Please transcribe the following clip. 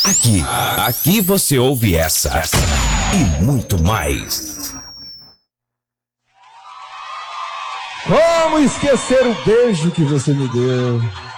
Aqui você ouve essa e muito mais. Como esquecer o beijo que você me deu?